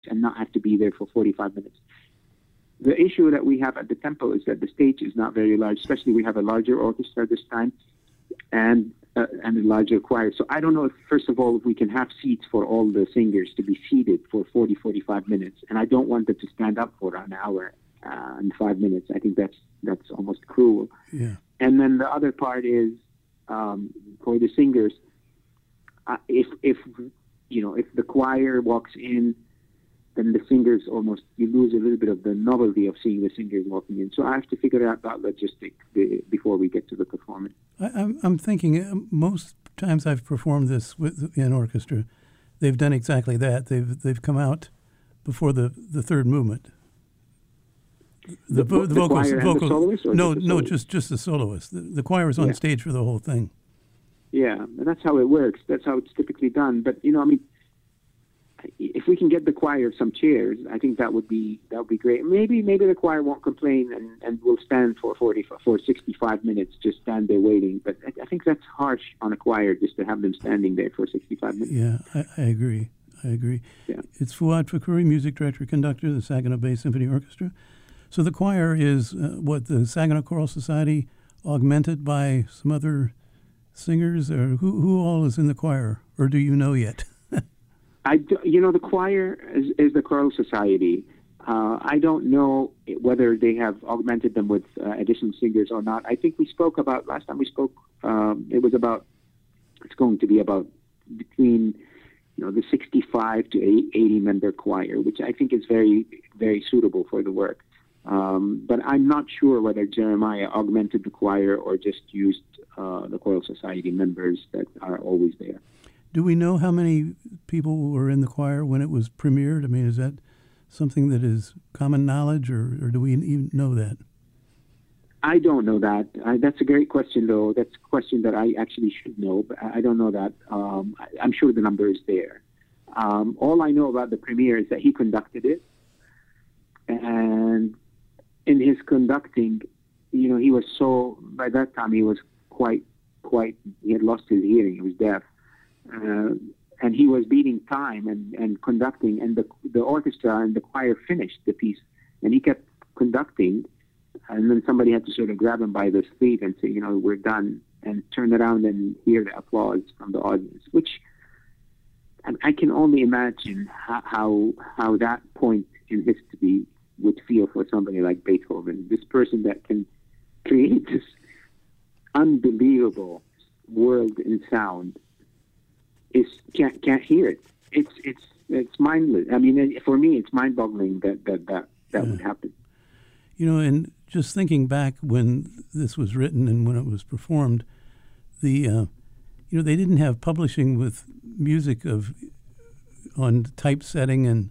and not have to be there for 45 minutes. The issue that we have at the Temple is that the stage is not very large, especially we have a larger orchestra this time and a larger choir. So I don't know if, first of all, if we can have seats for all the singers to be seated for 40, 45 minutes. And I don't want them to stand up for an hour and 5 minutes. I think that's almost cruel. Yeah. And then the other part is for the singers, if the choir walks in, then the singers you lose a little bit of the novelty of seeing the singers walking in. So I have to figure out that logistic before we get to the performance. I'm thinking most times I've performed this with an orchestra, they've done exactly that. They've come out before the third movement. The vocals, choir and the soloist, or no, just the soloist. The choir is on stage for the whole thing. Yeah, and that's how it works. That's how it's typically done. But if we can get the choir some chairs, I think that would be great. Maybe the choir won't complain and will stand for 65 minutes, just stand there waiting. But I think that's harsh on a choir just to have them standing there for 65 minutes. Yeah, I agree. Yeah. It's Fuad Fakhouri, music director, conductor of the Saginaw Bay Symphony Orchestra. So the choir is the Saginaw Choral Society augmented by some other singers, or who all is in the choir, or do you know yet? The choir is the Choral Society. I don't know whether they have augmented them with additional singers or not. I think last time we spoke, it's going to be about between, the 65 to 80 member choir, which I think is very, very suitable for the work. But I'm not sure whether Jeremiah augmented the choir or just used the Choral Society members that are always there. Do we know how many people were in the choir when it was premiered? I mean, is that something that is common knowledge, or do we even know that? I don't know that. That's a great question, though. That's a question that I actually should know, but I don't know that. I'm sure the number is there. All I know about the premiere is that he conducted it, and in his conducting, he was by that time he was quite, he had lost his hearing, he was deaf. And he was beating time and conducting, and the orchestra and the choir finished the piece, and he kept conducting, and then somebody had to sort of grab him by the sleeve and say, we're done, and turn around and hear the applause from the audience, which I can only imagine how that point in history would feel for somebody like Beethoven, this person that can create this unbelievable world in sound. Can't hear it. It's mindless. I mean, for me, it's mind-boggling that would happen. And just thinking back when this was written and when it was performed, they didn't have publishing with music on typesetting, and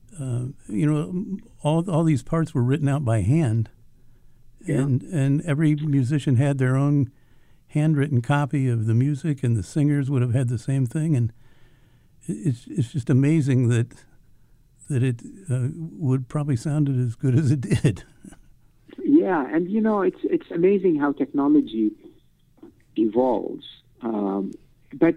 all these parts were written out by hand, and every musician had their own handwritten copy of the music, and the singers would have had the same thing, and it's just amazing that it would probably sounded as good as it did. Yeah, and it's amazing how technology evolves. But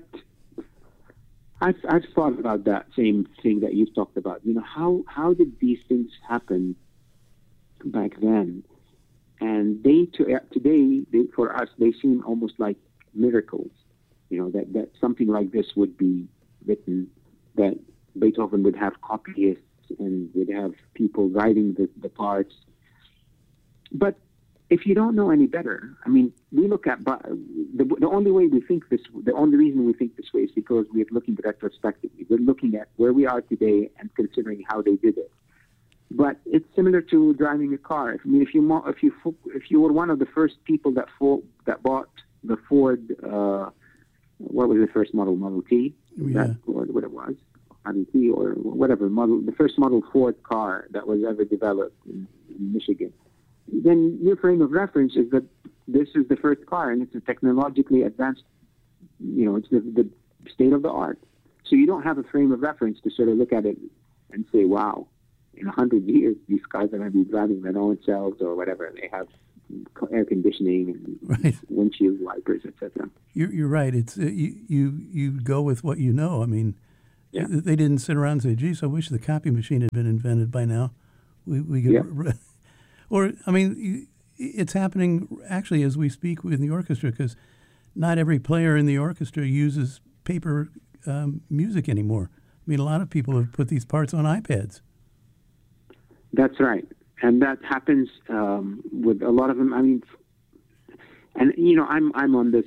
I've thought about that same thing that you've talked about. How did these things happen back then? And today, for us, they seem almost like miracles. That something like this would be written, that Beethoven would have copyists and would have people writing the parts. But if you don't know any better, I mean, we look at the only way we think this. The only reason we think this way is because we're looking retrospectively. We're looking at where we are today and considering how they did it. But it's similar to driving a car. I mean, if you were one of the first people that bought the Ford, what was the first model? Model T? Yeah. Or what it was, Model T or whatever model, the first model Ford car that was ever developed in Michigan. Then your frame of reference is that this is the first car, and it's a technologically advanced. It's the state of the art. So you don't have a frame of reference to sort of look at it and say, "Wow." In 100 years, these cars are going to be driving their own selves or whatever. They have air conditioning and windshield wipers, etc. You're right. It's you go with what you know. I mean, Yeah. They didn't sit around and say, geez, I wish the copy machine had been invented by now. We could, Yeah. Or, I mean, it's happening actually as we speak with the orchestra, because not every player in the orchestra uses paper music anymore. I mean, a lot of people have put these parts on iPads. That's right. And that happens with a lot of them. I mean, and, you know, I'm on this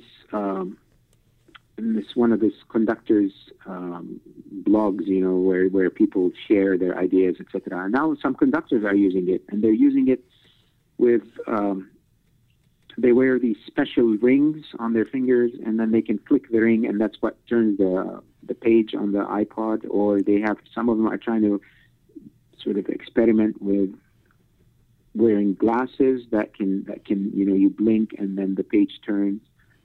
one of this conductors blogs, you know, where people share their ideas, etc. And now some conductors are using it, and they're using it with they wear these special rings on their fingers, and then they can flick the ring, and that's what turns the page on the iPod. Or they have, some of them are trying to sort of experiment with wearing glasses that can you know, you blink and then the page turns.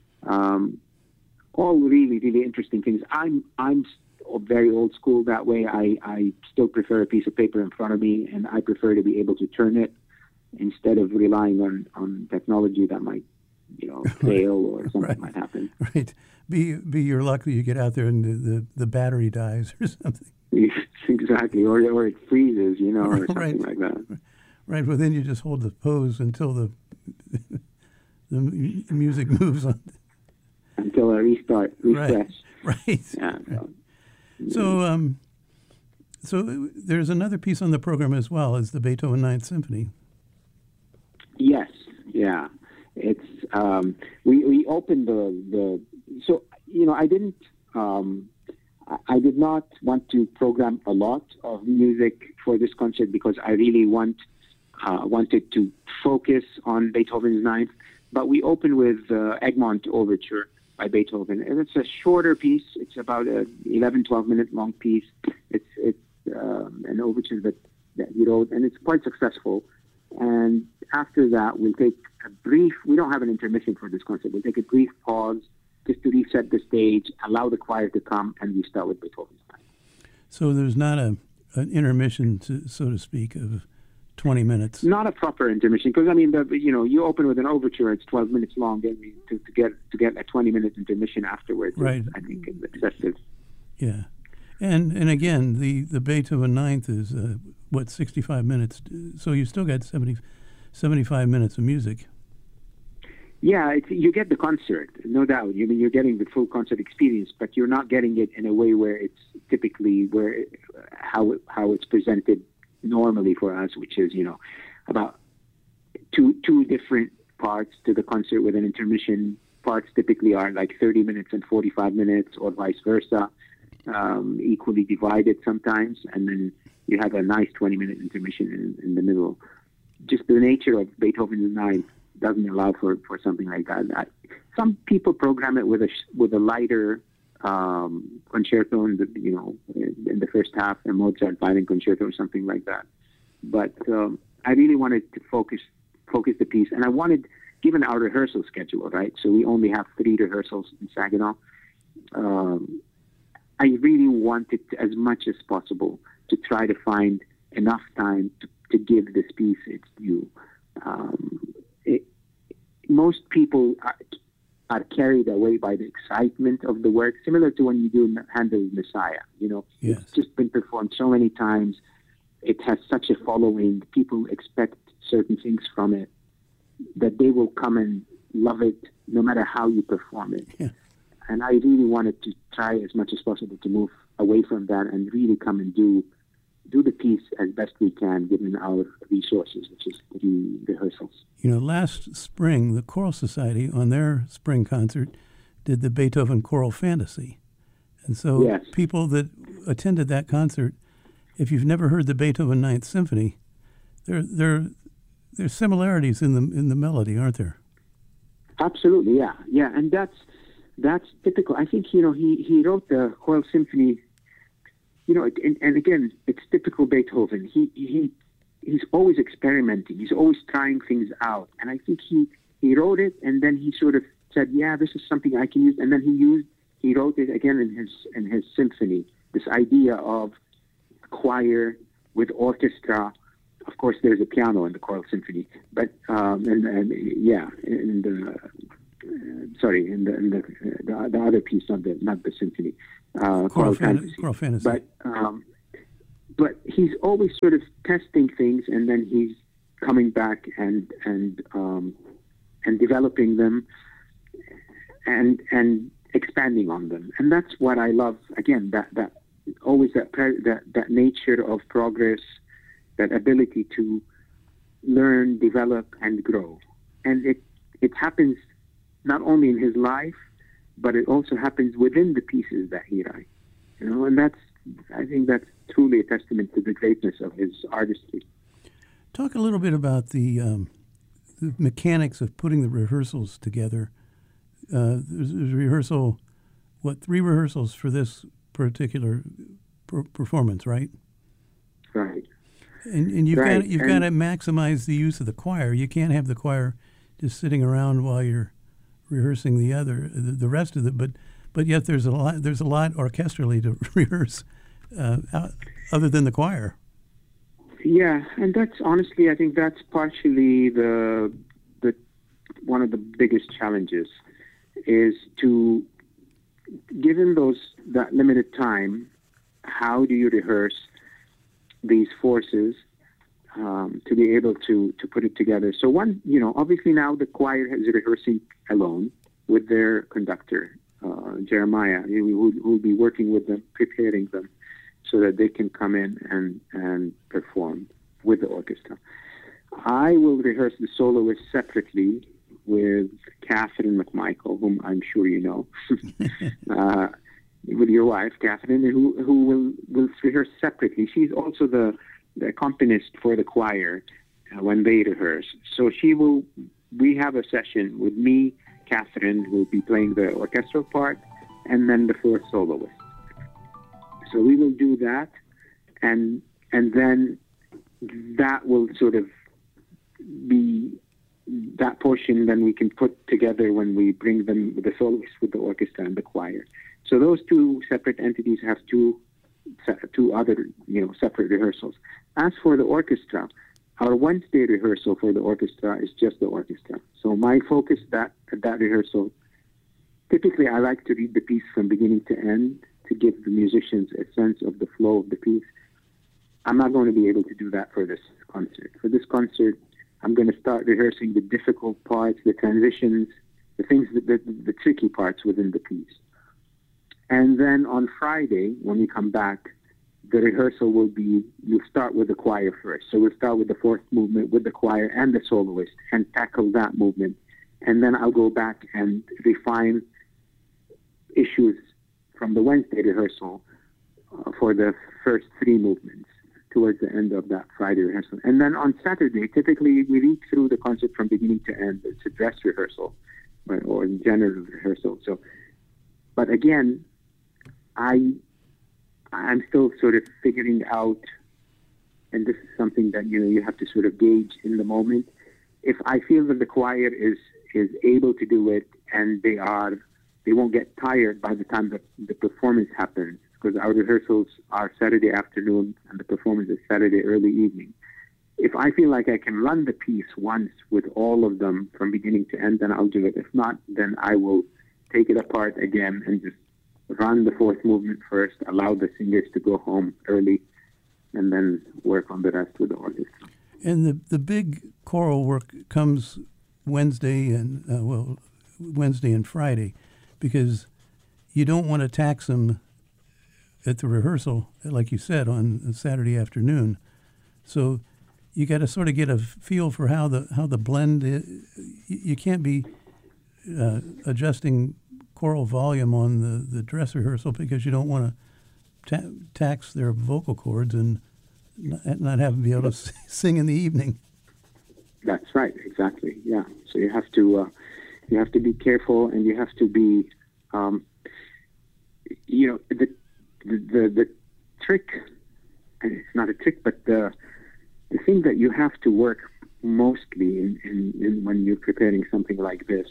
All really, really interesting things. I'm very old school that way. I still prefer a piece of paper in front of me, and I prefer to be able to turn it instead of relying on technology that might, you know, fail or something might happen. Right. Be your luck that you get out there and the battery dies or something. Exactly. Or it freezes, you know, or something like that. Right. Well, then you just hold the pose until the music moves on. Until a refresh. Right. Yeah. So there's another piece on the program as well as the Beethoven Ninth Symphony. Yes. Yeah. It's we opened the so, you know, I did not want to program a lot of music for this concert because I really wanted to focus on Beethoven's Ninth. But we opened with Egmont Overture by Beethoven, and it's a shorter piece. It's about a 11, 12-minute long piece. It's an overture that he wrote, and it's quite successful. And after that, we'll take a brief. We don't have an intermission for this concert. We'll take a brief pause just to reset the stage, allow the choir to come, and we start with Beethoven's Ninth. So there's not an intermission, so to speak, of 20 minutes. Not a proper intermission, because I mean, you open with an overture, it's 12 minutes long, and to get a 20-minute intermission afterwards, right? I think is excessive. Yeah, and again, the Beethoven Ninth is 65 minutes, so you still got 75 minutes of music. Yeah, you get the concert, no doubt. You're getting the full concert experience, but you're not getting it in a way where it's typically how it's presented normally for us, which is, you know, about two different parts to the concert with an intermission. Parts typically are like 30 minutes and 45 minutes, or vice versa, equally divided sometimes, and then you have a nice 20-minute intermission in the middle. Just the nature of Beethoven's Ninth doesn't allow for something like that. Some people program it with a lighter concerto in the first half, a Mozart violin concerto or something like that. But I really wanted to focus the piece, and I wanted, given our rehearsal schedule, right? So we only have 3 rehearsals in Saginaw. I really wanted to, as much as possible, to try to find enough time to give this piece its due. Most people are carried away by the excitement of the work, similar to when you do Handel's Messiah. You know, yes. It's just been performed so many times. It has such a following. People expect certain things from it that they will come and love it no matter how you perform it. Yeah. And I really wanted to try as much as possible to move away from that and really come and do the piece as best we can, given our resources, which is the rehearsals. You know, last spring, the Choral Society, on their spring concert, did the Beethoven Choral Fantasy. And so yes. People that attended that concert, if you've never heard the Beethoven Ninth Symphony, there's similarities in the melody, aren't there? Absolutely, yeah. Yeah, and that's typical. I think, you know, he wrote the Choral Symphony. You know, and again, it's typical Beethoven. He's always experimenting. He's always trying things out. And I think he wrote it, and then he sort of said, "Yeah, this is something I can use." And then he wrote it again in his symphony. This idea of choir with orchestra. Of course, there's a piano in the choral symphony, but sorry, in the other piece, not the symphony, Choral Fantasy. Choral Fantasy. But he's always sort of testing things, and then he's coming back and developing them and expanding on them. And that's what I love. Again, that always that nature of progress, that ability to learn, develop, and grow. And it happens not only in his life, but it also happens within the pieces that he writes. And I think that's truly a testament to the greatness of his artistry. Talk a little bit about the mechanics of putting the rehearsals together. There's a rehearsal, 3 rehearsals for this particular performance, right? Right. And you've got to maximize the use of the choir. You can't have the choir just sitting around while you're rehearsing the rest of it. But yet there's a lot orchestrally to rehearse other than the choir. Yeah, and that's honestly, I think that's partially the one of the biggest challenges is to, given that limited time, how do you rehearse these forces to be able to put it together? So obviously now the choir is rehearsing alone with their conductor, Jeremiah, who will be working with them, preparing them so that they can come in and perform with the orchestra. I will rehearse the soloist separately with Catherine McMichael, whom I'm sure you know, with your wife, Catherine, who will rehearse separately. She's also the accompanist for the choir when they rehearse. So we have a session with me, Catherine, who will be playing the orchestral part, and then the 4 soloists. So we will do that, and then that will sort of be that portion. Then we can put together when we bring them, the soloists with the orchestra and the choir. So those 2 separate entities have two other separate rehearsals. As for the orchestra, our Wednesday rehearsal for the orchestra is just the orchestra. So my focus at that rehearsal, typically I like to read the piece from beginning to end to give the musicians a sense of the flow of the piece. I'm not going to be able to do that for this concert. For this concert, I'm going to start rehearsing the difficult parts, the transitions, the things, the tricky parts within the piece. And then on Friday, when we come back, the rehearsal we'll start with the choir first. So we'll start with the 4th movement with the choir and the soloist and tackle that movement. And then I'll go back and refine issues from the Wednesday rehearsal for the first 3 movements towards the end of that Friday rehearsal. And then on Saturday, typically we read through the concert from beginning to end. It's a dress rehearsal or general rehearsal. So, but again, I'm still sort of figuring out, and this is something that you have to sort of gauge in the moment. If I feel that the choir is able to do it and they won't get tired by the time that the performance happens, because our rehearsals are Saturday afternoon and the performance is Saturday early evening. If I feel like I can run the piece once with all of them from beginning to end, then I'll do it. If not, then I will take it apart again and just run the 4th movement first, allow the singers to go home early, and then work on the rest with the orchestra. And the big choral work comes Wednesday and Friday, because you don't want to tax them at the rehearsal, like you said, on Saturday afternoon. So you got to sort of get a feel for how the blend is. You can't be adjusting choral volume on the dress rehearsal because you don't want to tax their vocal cords and not have them be able to sing in the evening. That's right, exactly. Yeah. So you have to be careful, and you have to be, the trick. And it's not a trick, but the thing that you have to work mostly in when you're preparing something like this,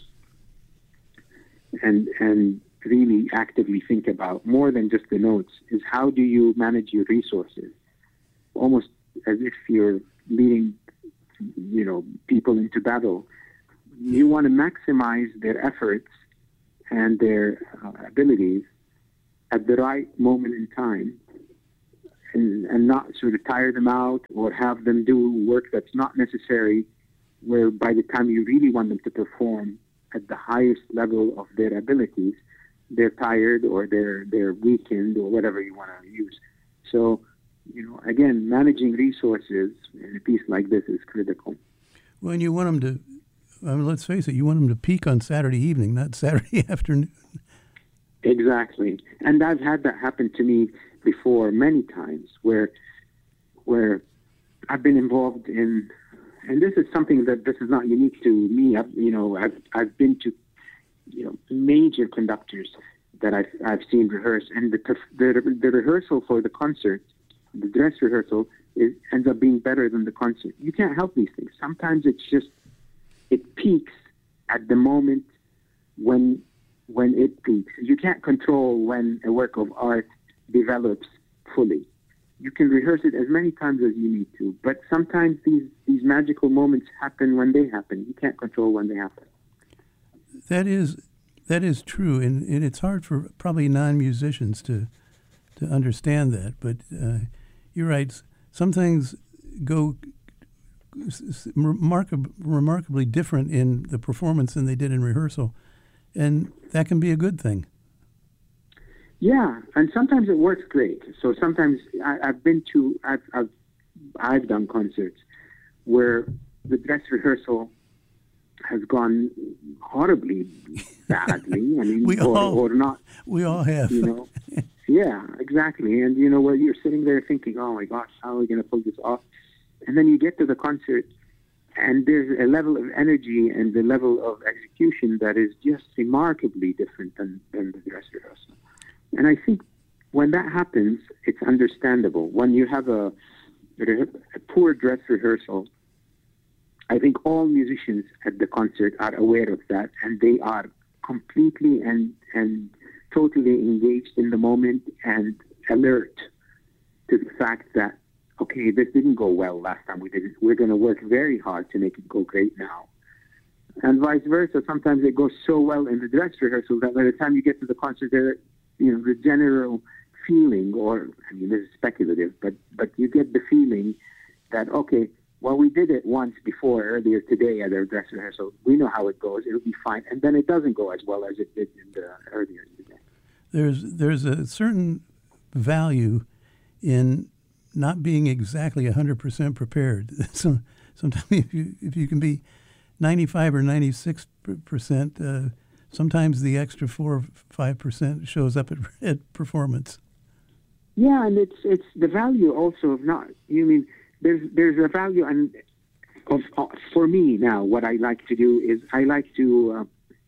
and really actively think about more than just the notes, is how do you manage your resources, almost as if you're leading people into battle. you want to maximize their efforts and their abilities at the right moment in time, and not sort of tire them out or have them do work that's not necessary, where by the time you really want them to perform at the highest level of their abilities, they're tired or they're weakened or whatever you want to use. So, again, managing resources in a piece like this is critical. Well, and you want them to, let's face it, you want them to peak on Saturday evening, not Saturday afternoon. Exactly. And I've had that happen to me before many times where I've been involved in, and this is something that this is not unique to me. I've been to, major conductors that I've seen rehearse, and the rehearsal for the concert, the dress rehearsal, ends up being better than the concert. You can't help these things. Sometimes it peaks at the moment when it peaks. You can't control when a work of art develops fully. You can rehearse it as many times as you need to, but sometimes these magical moments happen when they happen. You can't control when they happen. That is true, and it's hard for probably non-musicians to understand that. But you're right. Some things go remarkably different in the performance than they did in rehearsal, and that can be a good thing. Yeah, and sometimes it works great. So sometimes I've done concerts where the dress rehearsal has gone horribly badly. I mean, or not. We all have. Yeah, exactly. And where you're sitting there thinking, "Oh my gosh, how are we going to pull this off?" And then you get to the concert, and there's a level of energy and the level of execution that is just remarkably different than the dress rehearsal. And I think when that happens, it's understandable. When you have a poor dress rehearsal, I think all musicians at the concert are aware of that, and they are completely and totally engaged in the moment and alert to the fact that, okay, this didn't go well last time we did it. We're going to work very hard to make it go great now. And vice versa. Sometimes it goes so well in the dress rehearsal that by the time you get to the concert, the general feeling, this is speculative, but you get the feeling that, okay, well, we did it once before earlier today at our dress rehearsal. We know how it goes. It'll be fine. And then it doesn't go as well as it did earlier in the day. There's a certain value in not being exactly 100% prepared. So sometimes if you can be 95 or 96%, sometimes the extra 4 or 5% shows up at performance. Yeah, and it's the value also of not. There's a value, and for me now, what I like to do is I like to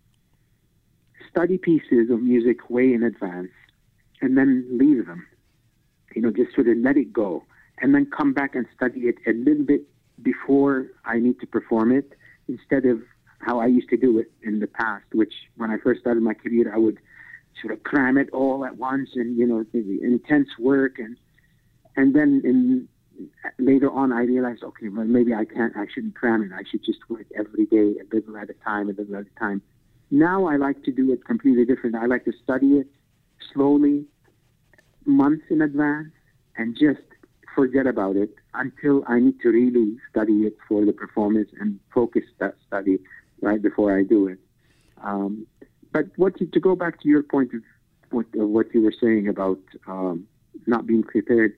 study pieces of music way in advance, and then leave them. Just sort of let it go, and then come back and study it a little bit before I need to perform it, instead of how I used to do it in the past, which when I first started my career, I would sort of cram it all at once, and the intense work, and then later on I realized, okay, well, maybe I shouldn't cram it. I should just work every day, a little at a time. Now I like to do it completely different. I like to study it slowly, months in advance, and just forget about it until I need to really study it for the performance and focus that study right before I do it. But to go back to your point of what you were saying about not being prepared,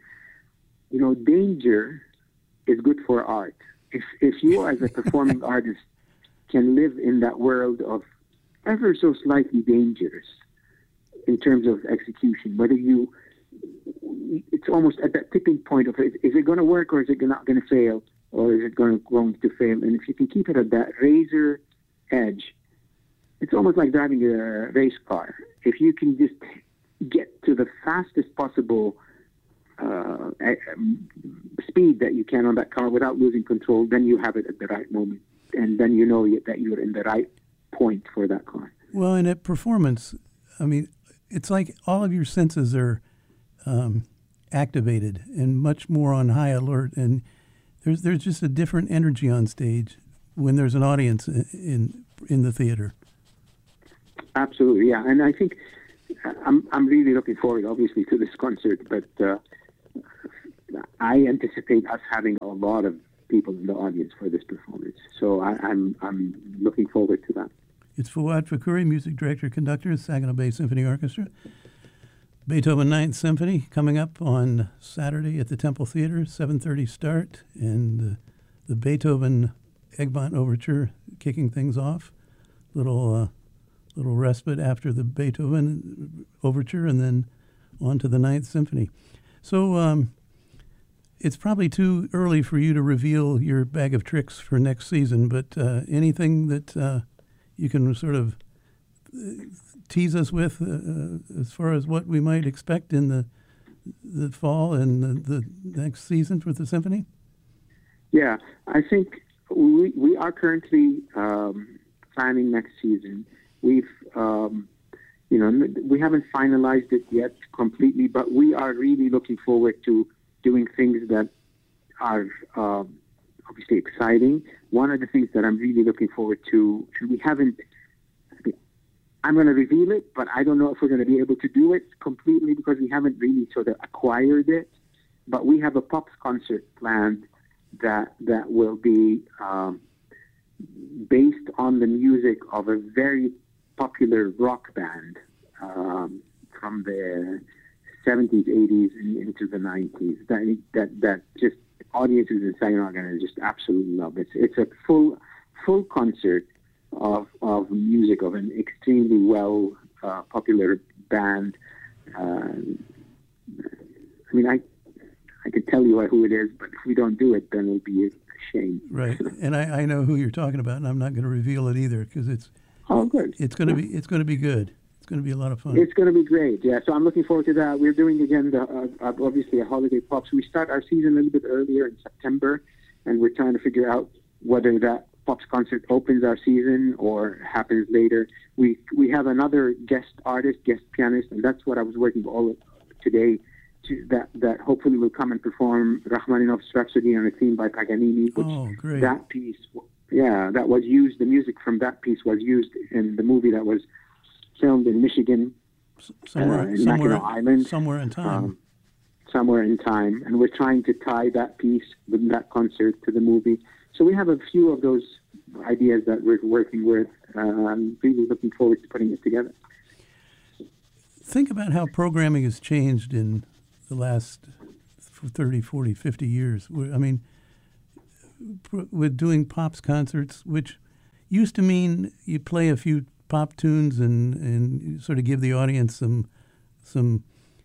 danger is good for art. If you as a performing artist can live in that world of ever so slightly dangerous in terms of execution, it's almost at that tipping point of, is it going to work, or is it not going to fail, or is it going to fail? And if you can keep it at that razor edge, it's almost like driving a race car. If you can just get to the fastest possible speed that you can on that car without losing control, then you have it at the right moment, and then you know that you're in the right point for that car. Well, and at performance, it's like all of your senses are activated and much more on high alert, and there's just a different energy on stage when there's an audience in the theater. Absolutely, yeah. And I think I'm really looking forward, obviously, to this concert, but I anticipate us having a lot of people in the audience for this performance. So I'm looking forward to that. It's Fouad Fakhouri, music director, conductor, Saginaw Bay Symphony Orchestra. Beethoven Ninth Symphony coming up on Saturday at the Temple Theater, 7:30 start, and the Beethoven Egmont Overture kicking things off. Little respite after the Beethoven Overture, and then on to the Ninth Symphony. So it's probably too early for you to reveal your bag of tricks for next season, but anything that you can sort of tease us with as far as what we might expect in the fall and the next season for the symphony? Yeah, I think we are currently planning next season. We've, we haven't finalized it yet completely, but we are really looking forward to doing things that are obviously exciting. One of the things that I'm really looking forward to, and I'm going to reveal it, but I don't know if we're going to be able to do it completely because we haven't really sort of acquired it. But we have a Pops concert planned that will be based on the music of a very popular rock band from the 70s, 80s, and into the 90s. That just audiences in Saginaw are going to just absolutely love it. It's a full concert of music of an extremely popular band. I can tell you who it is, but if we don't do it, then it'll be a shame. Right, and I know who you're talking about, and I'm not going to reveal it either because it's good. It's going to be good. It's going to be a lot of fun. It's going to be great. Yeah, so I'm looking forward to that. We're doing again obviously a holiday Pops. We start our season a little bit earlier in September, and we're trying to figure out whether that Pops concert opens our season or happens later. We have another guest artist, guest pianist, and that's what I was working on today. That hopefully will come and perform Rachmaninoff's Rhapsody on a Theme by Paganini. Which great! That piece, that was used. The music from that piece was used in the movie that was filmed in Michigan, in Mackinac Island, somewhere in time. Somewhere in time, and we're trying to tie that piece with that concert to the movie. So we have a few of those ideas that we're working with. I'm really looking forward to putting it together. Think about how programming has changed in the last 30, 40, 50 years. I mean, with doing Pops concerts, which used to mean you play a few pop tunes and sort of give the audience some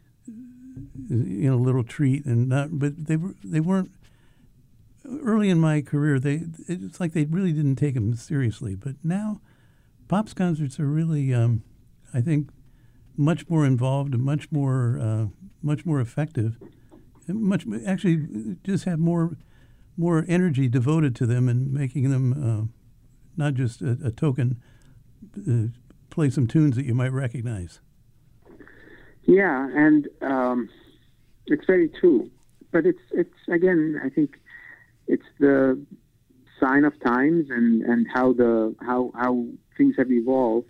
little treat, but they weren't. Early in my career, it's like they really didn't take them seriously. But now, Pops concerts are really, I think, much more involved and much more effective. And actually just have more energy devoted to them and making them not just a token. Play some tunes that you might recognize. Yeah, and it's very true. But it's again, I think. It's the sign of times and how things have evolved.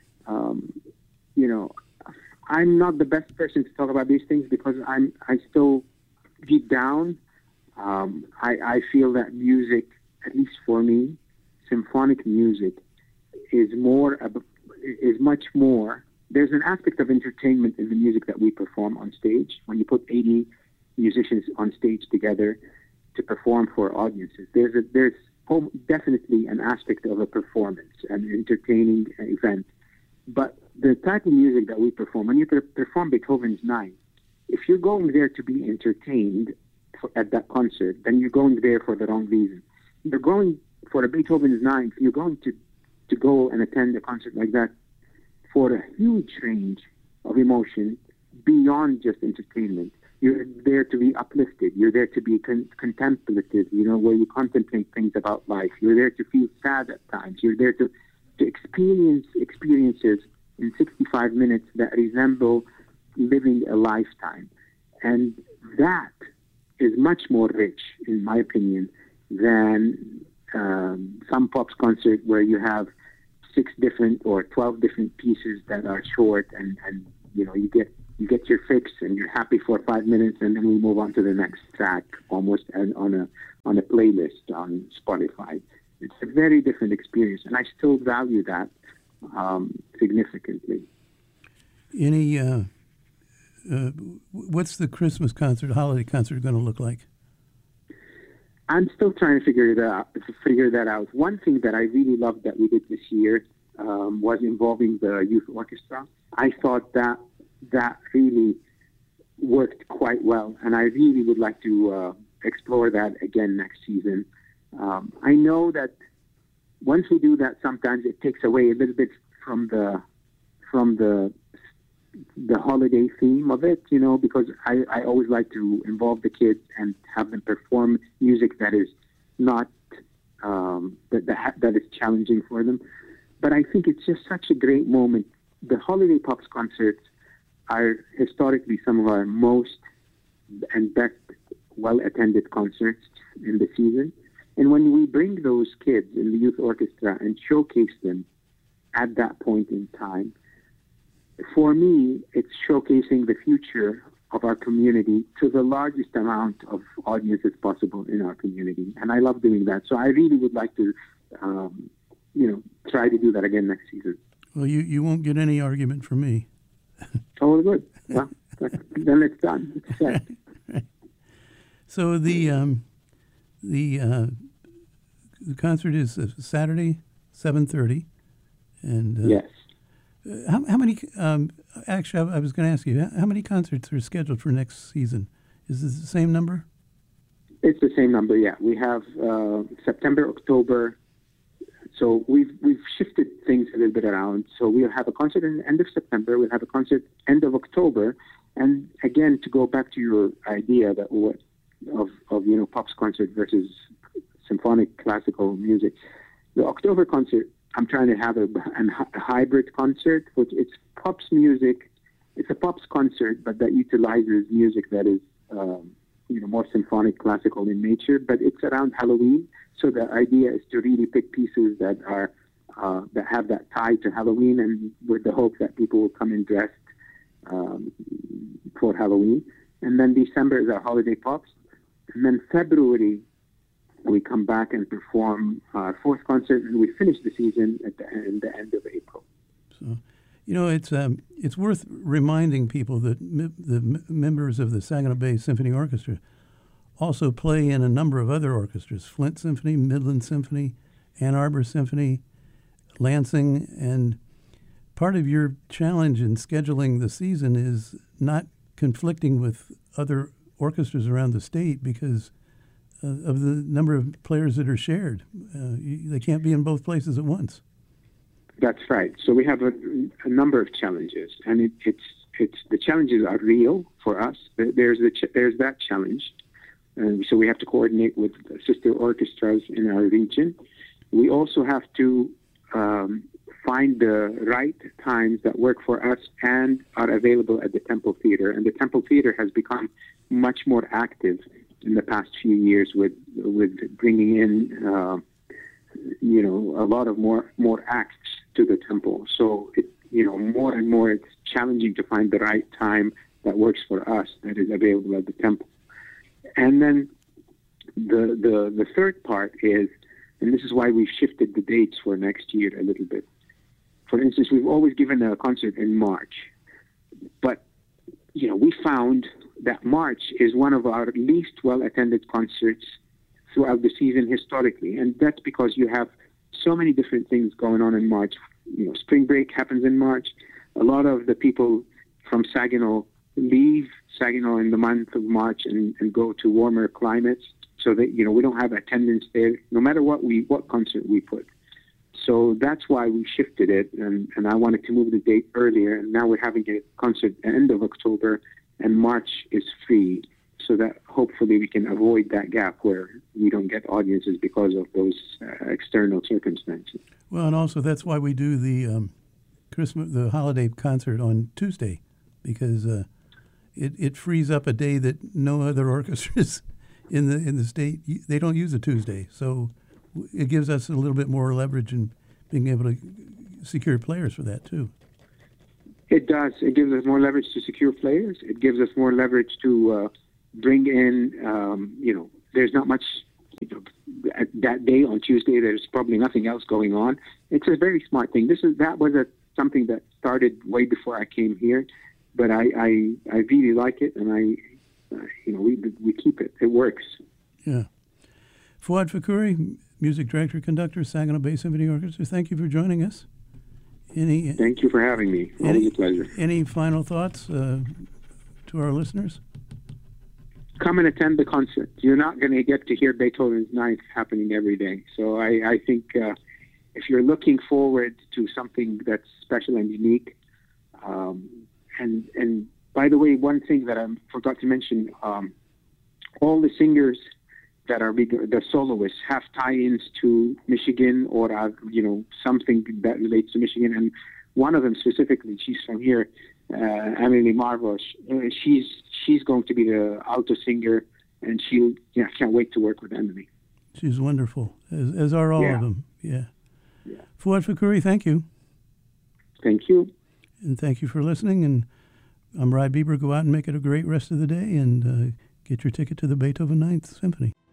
I'm not the best person to talk about these things because I still deep down I feel that music, at least for me, symphonic music is much more. There's an aspect of entertainment in the music that we perform on stage. When you put 80 musicians on stage together to perform for audiences, there's definitely an aspect of a performance, an entertaining event. But the type of music that we perform, when you perform Beethoven's Ninth, if you're going there to be entertained at that concert, then you're going there for the wrong reason. You're going for a Beethoven's Ninth, you're going to go and attend a concert like that for a huge range of emotion beyond just entertainment. You're there to be uplifted. You're there to be contemplative, where you contemplate things about life. You're there to feel sad at times. You're there to experience experiences in 65 minutes that resemble living a lifetime. And that is much more rich, in my opinion, than some Pops concert where you have 6 different or 12 different pieces that are short, and you get your fix and you're happy for 5 minutes, and then we move on to the next track, almost on a playlist on Spotify. It's a very different experience, and I still value that significantly. What's the Christmas concert, holiday concert going to look like? I'm still trying to figure that out. One thing that I really loved that we did this year was involving the youth orchestra. I thought that really worked quite well, and I really would like to explore that again next season. I know that once we do that, sometimes it takes away a little bit from the holiday theme of it, because I always like to involve the kids and have them perform music that is not that is challenging for them. But I think it's just such a great moment. The Holiday Pops concerts are historically some of our most and best well-attended concerts in the season. And when we bring those kids in the youth orchestra and showcase them at that point in time, for me, it's showcasing the future of our community to the largest amount of audiences possible in our community. And I love doing that. So I really would like to, try to do that again next season. Well, you won't get any argument from me. Oh, good. Well, then it's done. It's set. Right. So the concert is Saturday, 7:30, and yes. How many? Actually, I was going to ask you, how many concerts are scheduled for next season? Is this the same number? It's the same number. Yeah, we have September, October. So we've shifted things a little bit around. So we'll have a concert in the end of September. We'll have a concert end of October. And again, to go back to your idea that of pops concert versus symphonic classical music, the October concert, I'm trying to have a hybrid concert, which it's pops music. It's a pops concert, but that utilizes music that is, more symphonic classical in nature. But it's around Halloween, so the idea is to really pick pieces that are that have that tie to Halloween, and with the hope that people will come in dressed for Halloween. And then December is our holiday pops, and then February we come back and perform our 4th concert, and we finish the season at the end of April. So, it's worth reminding people that the members of the Saginaw Bay Symphony Orchestra also play in a number of other orchestras: Flint Symphony, Midland Symphony, Ann Arbor Symphony, Lansing. And part of your challenge in scheduling the season is not conflicting with other orchestras around the state because of the number of players that are shared. They can't be in both places at once. That's right. So we have a number of challenges, and it's the challenges are real for us. There's that challenge, and so we have to coordinate with sister orchestras in our region. We also have to find the right times that work for us and are available at the Temple Theater. And the Temple Theater has become much more active in the past few years with bringing in a lot of more acts to the temple. So more and more it's challenging to find the right time that works for us that is available at the temple. And then the third part is, and this is why we've shifted the dates for next year a little bit. For instance, we've always given a concert in March, but we found that March is one of our least well-attended concerts throughout the season historically, and that's because you have so many different things going on in March. Spring break happens in March. A lot of the people from Saginaw leave Saginaw in the month of March and go to warmer climates, so that we don't have attendance there, no matter what concert we put. So that's why we shifted it, and I wanted to move the date earlier, and now we're having a concert at the end of October, and March is free, so that hopefully we can avoid that gap where we don't get audiences because of those external circumstances. Well, and also that's why we do the holiday concert on Tuesday, because it frees up a day that no other orchestras in the state, they don't use a Tuesday. So it gives us a little bit more leverage in being able to secure players for that too. It does. It gives us more leverage to secure players. It gives us more leverage to bring in, there's not much that day on Tuesday. There's probably nothing else going on. It's a very smart thing. That was something that started way before I came here, but I really like it, and we keep it. It works. Yeah. Fouad Fakhouri, music director, conductor, Saginaw Bay Symphony Orchestra. Thank you for joining us. Thank you for having me. Always a pleasure. Any final thoughts to our listeners? Come and attend the concert. You're not going to get to hear Beethoven's Ninth happening every day. So I think if you're looking forward to something that's special and unique, and by the way, one thing that I forgot to mention, all the singers that are the soloists have tie-ins to Michigan or something that relates to Michigan, and one of them specifically, she's from here, Emily Marvosh. She's going to be the alto singer, and can't wait to work with Emily. She's wonderful, as are all of them. Yeah. Fouad Fakhouri, thank you. Thank you. And thank you for listening. And I'm Ry Bieber. Go out and make it a great rest of the day, and get your ticket to the Beethoven Ninth Symphony.